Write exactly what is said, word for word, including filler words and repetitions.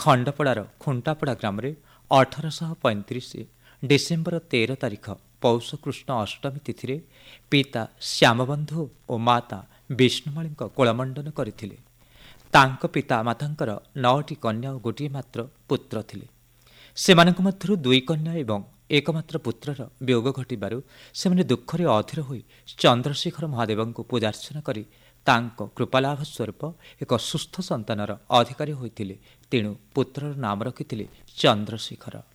ଖଣ୍ଡପଡ଼ାର ଖୁଣ୍ଟାପଡ଼ା ଗ୍ରାମରେ ଅଠରଶହ ପଇଁତିରିଶ ଡିସେମ୍ବର ତେର ତାରିଖ ପୌଷ କୃଷ୍ଣ ଅଷ୍ଟମୀ ତିଥିରେ ପିତା ଶ୍ୟାମବନ୍ଧୁ ଓ ମାତା ବିଷ୍ଣୁମାଳୀଙ୍କ କୁଳମଣ୍ଡନ କରିଥିଲେ। ତାଙ୍କ ପିତା ମାତାଙ୍କର ନଅଟି କନ୍ୟା ଓ ଗୋଟିଏ ମାତ୍ର ପୁତ୍ର ଥିଲେ। ସେମାନଙ୍କ ମଧ୍ୟରୁ ଦୁଇ କନ୍ୟା ଏବଂ ଏକମାତ୍ର ପୁତ୍ରର ବିୟୋଗ ଘଟିବାରୁ ସେମାନେ ଦୁଃଖରେ ଅଧୀର ହୋଇ ଚନ୍ଦ୍ରଶେଖର ମହାଦେବଙ୍କୁ ପୂଜାର୍ଚ୍ଚନା କରି ତାଙ୍କ କୃପାଲାଭ ସ୍ୱରୂପ ଏକ ସୁସ୍ଥ ସନ୍ତାନର ଅଧିକାରୀ ହୋଇଥିଲେ। ତେଣୁ ପୁତ୍ରର ନାମ ରଖିଥିଲେ ଚନ୍ଦ୍ରଶେଖର।